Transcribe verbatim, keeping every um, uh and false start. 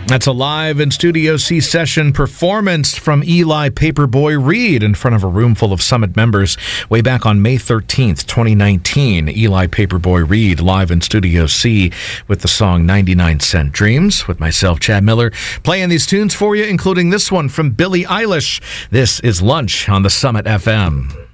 That's a live in Studio C session performance from Eli Paperboy Reed in front of a room full of Summit members way back on May thirteenth, twenty nineteen. Eli Paperboy Reed live in Studio C with the song ninety-nine cent Dreams with myself, Chad Miller, playing these tunes for you, including this one from Billie Eilish. This is Lunch on the Summit F M.